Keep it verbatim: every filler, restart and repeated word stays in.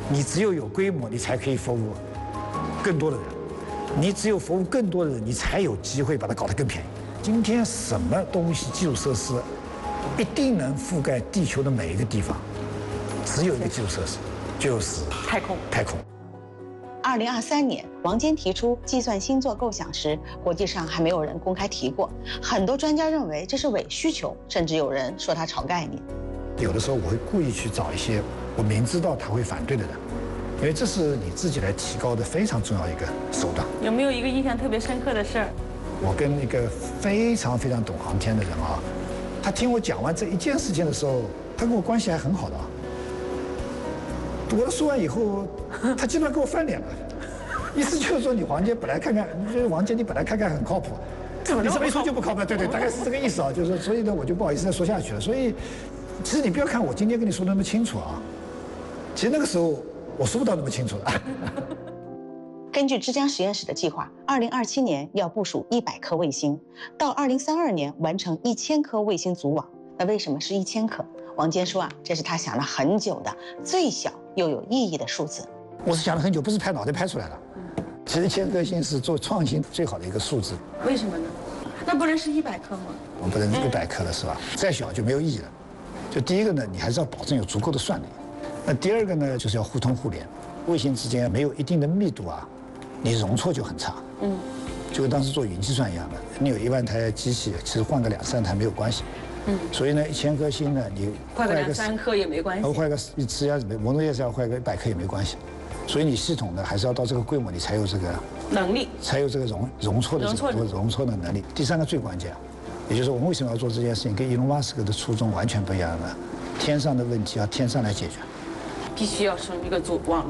你只有有规模，你才可以服务更多的人。你只有服务更多的人，你才有机会把它搞得更便宜。今天什么东西基础设施一定能覆盖地球的每一个地方？只有一个基础设施，就是太空。 太空。 二零二三年，王坚提出计算星座构想时，国际上还没有人公开提过。很多专家认为这是伪需求，甚至有人说他炒概念。 有的时候我会故意去找一些我明知道他会反对的人，因为这是你自己来提高的非常重要一个手段。 有没有一个印象特别深刻的事儿？ 我跟一个非常非常懂航天的人啊，他听我讲完这一件事情的时候，他跟我关系还很好的啊。我说完以后，他基本上给我翻脸了，意思就是说你王坚本来看看，就是王坚你本来看看很靠谱，你这么一说就不靠谱，对对，大概是这个意思啊，就是所以呢我就不好意思再说下去了。所以其实你不要看我今天跟你说的那么清楚啊，其实那个时候我说不到那么清楚的。 根据之江实验室的计划，二零二七年要部署一百颗卫星，到二零三二年完成一千颗卫星组网。那为什么是一千颗？王坚说啊，这是他想了很久的最小又有意义的数字。 我是想了很久，不是拍脑袋拍出来的。其实一千颗星是做创新最好的一个数字。 为什么呢？那不能是一百颗吗？ 我们不能一百颗了，是吧？再小就没有意义了。就第一个呢，你还是要保证有足够的算力。那第二个呢，就是要互通互联。卫星之间没有一定的密度啊，你容错就很差。嗯，就跟当时做云计算一样的，你有一万台机器，其实换个两三台没有关系。嗯，所以呢，一千颗星呢，你换个两三颗也没关系， 哦，换个一次要摩托叶是要换个一百颗也没关系。所以你系统呢，还是要到这个规模，你才有这个能力， 才有这个容容错的这个容错的能力。第三个最关键，也就是我们为什么要做这件事情，跟伊隆马斯克的初衷完全不一样的，天上的问题要天上来解决， 必须要生一个组网。